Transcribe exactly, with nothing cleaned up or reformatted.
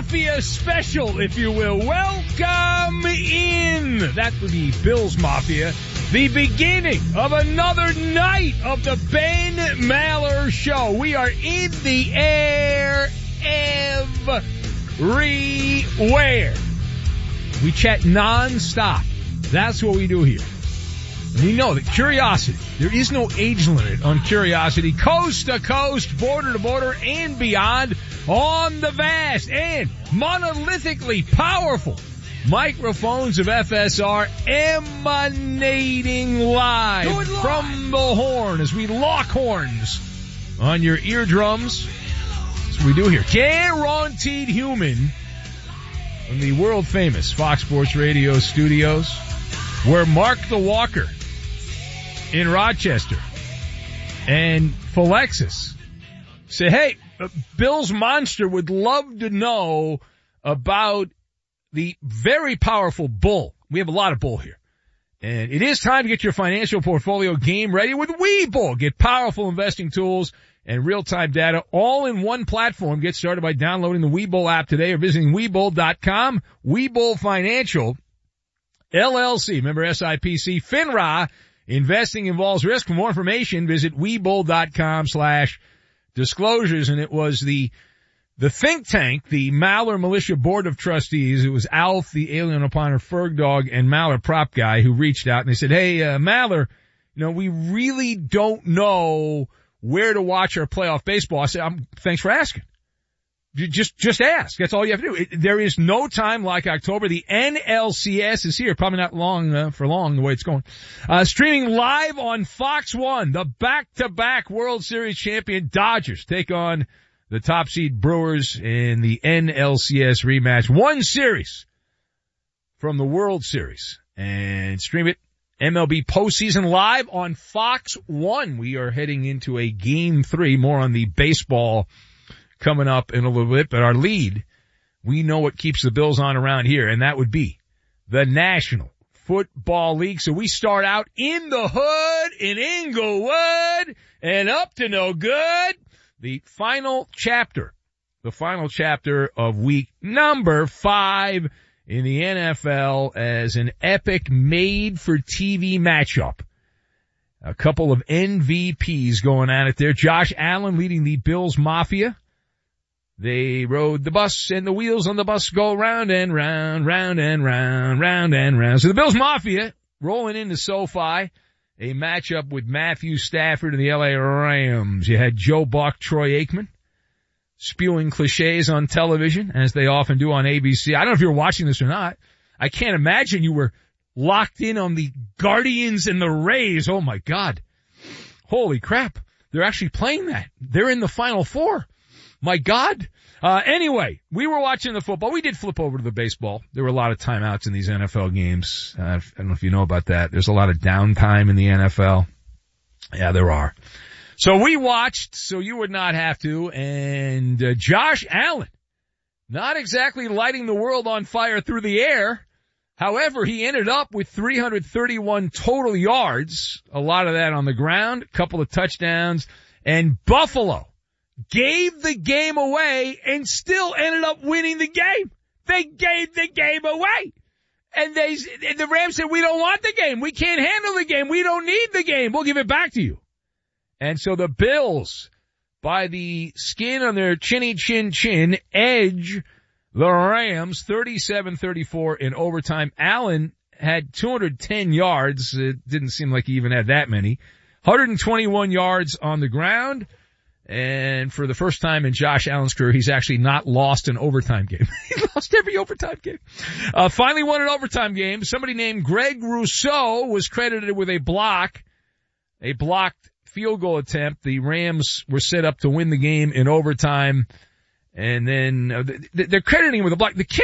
Mafia special, if you will. Welcome in. That would be Bills Mafia. The beginning of another night of the Ben Maller Show. We are in the air everywhere. We chat nonstop. That's what we do here. We know that curiosity, there is no age limit on curiosity, coast to coast, border to border, and beyond on the vast and monolithically powerful microphones of F S R emanating live, live from the horn as we lock horns on your eardrums. That's what we do here. Guaranteed human from the world famous Fox Sports Radio studios, where Mark the Walker in Rochester and Philexis say, hey, Bill's Monster would love to know about the very powerful bull. We have a lot of bull here. And it is time to get your financial portfolio game ready with Webull. Get powerful investing tools and real-time data all in one platform. Get started by downloading the Webull app today or visiting Webull dot com. Webull Financial, L L C, member S I P C, FINRA. Investing involves risk. For more information, visit Webull dot com slash disclosures. And it was the the think tank, the Maller Militia Board of Trustees. It was Alf, the alien upon Ferg dog, and Maller prop guy who reached out and they said, hey, uh, Maller, you know, we really don't know where to watch our playoff baseball. I said, um, thanks for asking. Just, just ask. That's all you have to do. It, there is no time like October. The N L C S is here. Probably not long, uh, for long the way it's going. Uh, streaming live on Fox one, the back-to-back World Series champion Dodgers take on the top seed Brewers in the N L C S rematch. One series from the World Series. And stream it M L B postseason live on Fox one. We are heading into a game three. More on the baseball coming up in a little bit, but our lead, we know what keeps the Bills on around here, and that would be the National Football League. So we start out in the hood in Inglewood and up to no good. The final chapter, the final chapter of week number five in the N F L as an epic made-for-T V matchup. A couple of M V Ps going at it there. Josh Allen leading the Bills Mafia. They rode the bus and the wheels on the bus go round and round, round and round, round and round. So the Bills Mafia rolling into SoFi, a matchup with Matthew Stafford and the L A Rams. You had Joe Buck, Troy Aikman spewing cliches on television, as they often do on A B C. I don't know if you're watching this or not. I can't imagine you were locked in on the Guardians and the Rays. Oh my God. Holy crap. They're actually playing that. They're in the Final Four. My God. Uh, anyway, we were watching the football. We did flip over to the baseball. There were a lot of timeouts in these N F L games. Uh, I don't know if you know about that. There's a lot of downtime in the N F L. Yeah, there are. So we watched, so you would not have to. And uh, Josh Allen, not exactly lighting the world on fire through the air. However, he ended up with three hundred thirty-one total yards, a lot of that on the ground, a couple of touchdowns, and Buffalo gave the game away and still ended up winning the game. They gave the game away. And they, the Rams said, we don't want the game. We can't handle the game. We don't need the game. We'll give it back to you. And so the Bills, by the skin on their chinny chin chin, edge the Rams thirty-seven thirty-four in overtime. Allen had two hundred ten yards. It didn't seem like he even had that many. one hundred twenty-one yards on the ground. And for the first time in Josh Allen's career, he's actually not lost an overtime game. He lost every overtime game. Uh, finally won an overtime game. Somebody named Greg Rousseau was credited with a block, a blocked field goal attempt. The Rams were set up to win the game in overtime. And then uh, they're crediting him with a block. The